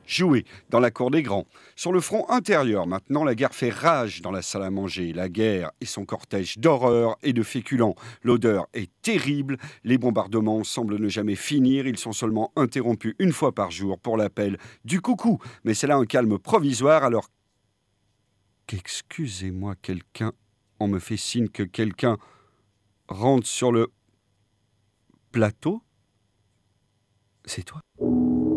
jouer dans la cour des grands. Sur le front intérieur, maintenant, la guerre fait rage dans la salle à manger. La guerre et son cortège d'horreur et de féculents. L'odeur est terrible. Les bombardements semblent ne jamais finir. Ils sont seulement interrompus une fois par jour pour l'appel du coucou. Mais c'est là un calme provisoire alors qu'excusez-moi, quelqu'un... On me fait signe que quelqu'un rentre sur le plateau. C'est toi ?